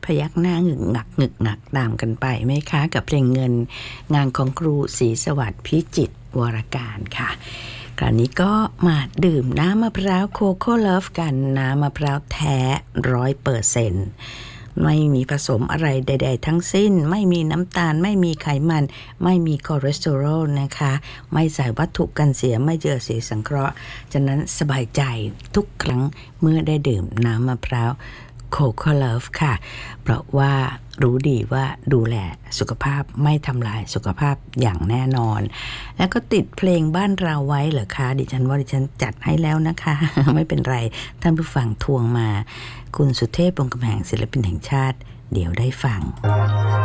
พยักหน้าหงึกหงักตามกันไปไหมคะกับเพลงเงินงานของครูศรีสวัสดิ์พิจิตรวรการค่ะคราวนี้ก็มาดื่มน้ำมะพร้าวโคโค่เลิฟกันน้ำมะพร้าวแท้ 100%ไม่มีผสมอะไรใดๆทั้งสิ้นไม่มีน้ำตาลไม่มีไขมันไม่มีคอเลสเตอรอลนะคะไม่ใส่วัตถุกันเสียไม่เจือสีสังเคราะห์ฉะนั้นสบายใจทุกครั้งเมื่อได้ดื่มน้ำมะพร้าวโคโค่เลิฟค่ะเพราะว่ารู้ดีว่าดูแลสุขภาพไม่ทำลายสุขภาพอย่างแน่นอนแล้วก็ติดเพลงบ้านเราไว้เหรอคะดิฉันว่าดิฉันจัดให้แล้วนะคะ ไม่เป็นไรท่านผู้ฟังทวงมาคุณสุเทพ วงศ์กำแหงศิลปินแห่งชาติเดี๋ยวได้ฟัง